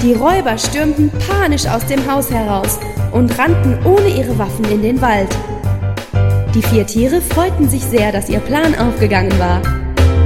Die Räuber stürmten panisch aus dem Haus heraus und rannten ohne ihre Waffen in den Wald. Die 4 Tiere freuten sich sehr, dass ihr Plan aufgegangen war.